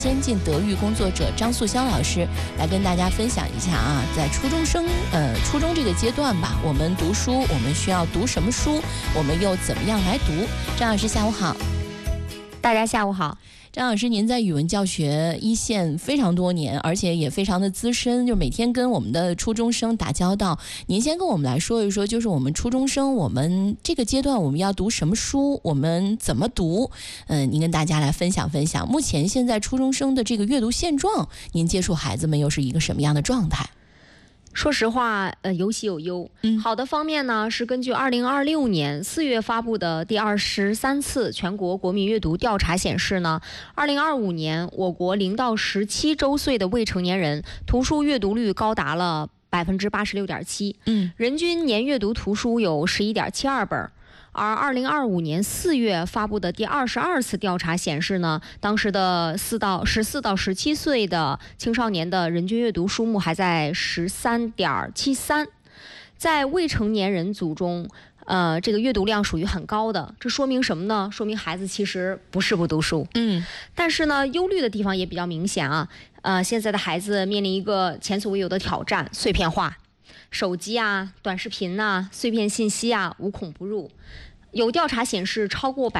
先进德育工作者张素香老师来跟大家分享一下啊，在初中这个阶段吧，我们读书，我们需要读什么书，我们又怎么样来读？张老师下午好。 大家下午好。 张老师，您在语文教学一线非常多年，而且也非常的资深，就每天跟我们的初中生打交道。您先跟我们来说一说，就是我们初中生，我们这个阶段我们要读什么书，我们怎么读？您跟大家来分享分享。目前现在初中生的这个阅读现状，您接触孩子们又是一个什么样的状态？ 说实话，有喜有忧。好的方面呢，是根据2026年4月发布的第23次全国国民阅读调查显示呢，2025年我国0到17周岁的未成年人图书阅读率高达了86.7%，人均年阅读图书有11.72本。而2025年4月发布的第22次调查显示呢，当时的14到17岁的青少年的人均阅读数目还在13.73，在未成年人组中，这个阅读量属于很高的。这说明什么呢？说明孩子其实不是不读书，但是呢，忧虑的地方也比较明显啊。现在的孩子面临一个前所未有的挑战：碎片化。手机啊、短视频啊、碎片信息啊，无孔不入。有调查显示，超过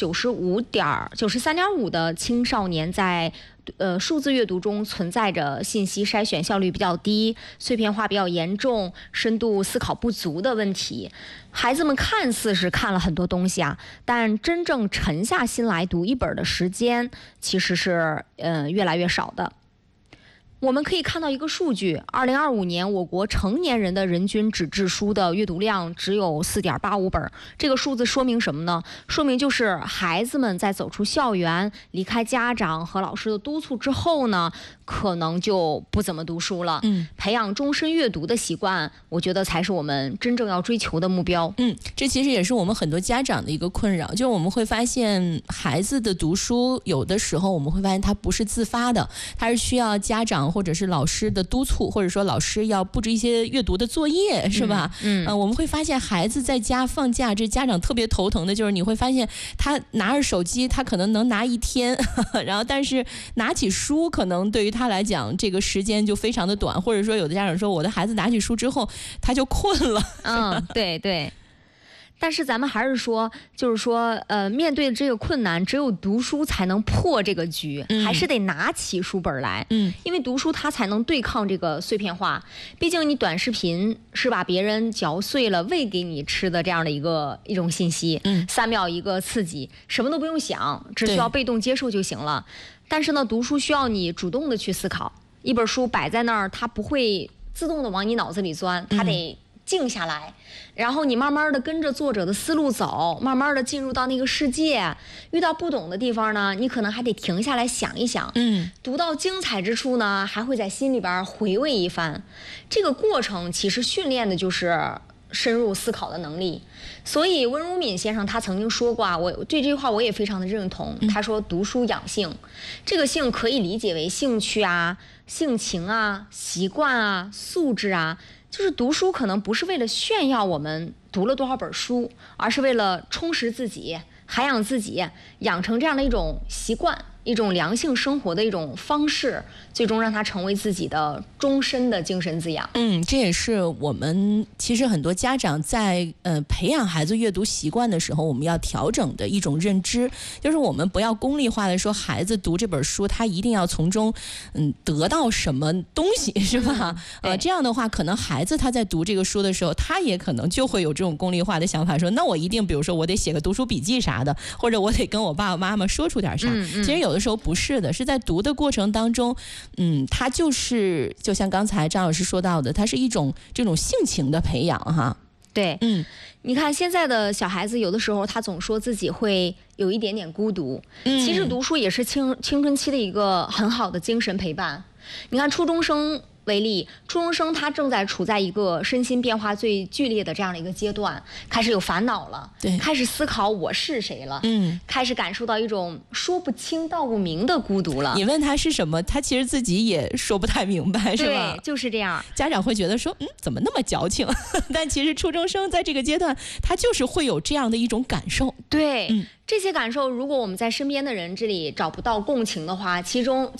93.5%的青少年在数字阅读中存在着信息筛选效率比较低、碎片化比较严重、深度思考不足的问题。孩子们看似是看了很多东西啊，但真正沉下心来读一本的时间，其实是越来越少的。我们可以看到一个数据，2025年我国成年人的人均纸质书的阅读量只有4.85本。这个数字说明什么呢？说明就是孩子们在走出校园、离开家长和老师的督促之后呢，可能就不怎么读书了。培养终身阅读的习惯，我觉得才是我们真正要追求的目标。 这其实也是我们很多家长的一个困扰，就是我们会发现孩子的读书，有的时候我们会发现他不是自发的，他是需要家长或者是老师的督促，或者说老师要布置一些阅读的作业，是吧？我们会发现孩子在家放假，这家长特别头疼的就是你会发现他拿着手机，他可能能拿一天，然后但是拿起书可能对于他来讲这个时间就非常的短，或者说有的家长说我的孩子拿起书之后他就困了。 对对。但是咱们还是说，就是说，面对这个困难，只有读书才能破这个局，还是得拿起书本来。因为读书它才能对抗这个碎片化。毕竟你短视频是把别人嚼碎了喂给你吃的这样的一种信息，3秒一个刺激，什么都不用想，只需要被动接受就行了。但是呢，读书需要你主动的去思考。一本书摆在那儿，它不会自动的往你脑子里钻，它得静下来，然后你慢慢的跟着作者的思路走，慢慢的进入到那个世界。遇到不懂的地方呢，你可能还得停下来想一想。读到精彩之处呢，还会在心里边回味一番。这个过程其实训练的就是深入思考的能力。所以温如敏先生他曾经说过啊，我对这句话我也非常的认同。他说读书养性，这个性可以理解为兴趣啊、性情啊、习惯啊、素质啊。就是读书可能不是为了炫耀我们读了多少本书，而是为了充实自己、涵养自己，养成这样的一种习惯，一种良性生活的一种方式，最终让它成为自己的终身的精神滋养。 这也是我们其实很多家长在培养孩子阅读习惯的时候，我们要调整的一种认知，就是我们不要功利化的说孩子读这本书，他一定要从中得到什么东西，是吧？这样的话，可能孩子他在读这个书的时候，他也可能就会有这种功利化的想法，说那我一定，比如说我得写个读书笔记啥的，或者我得跟我爸爸妈妈说出点啥。其实有的时候不是的，是在读的过程当中，它就是就像刚才张老师说到的，它是一种这种性情的培养哈。 对，你看现在的小孩子，有的时候他总说自己会有一点点孤独，其实读书也是青春期的一个很好的精神陪伴。你看初中生为例，初中生他正在处在一个身心变化最剧烈的这样的一个阶段，开始有烦恼了， 对， 开始思考我是谁了，开始感受到一种说不清道不明的孤独了。 你问他是什么，他其实自己也说不太明白，是吧？ 对，就是这样。 家长会觉得说，怎么那么矫情？但其实初中生在这个阶段，他就是会有这样的一种感受。 对，这些感受，如果我们在身边的人这里找不到共情的话，其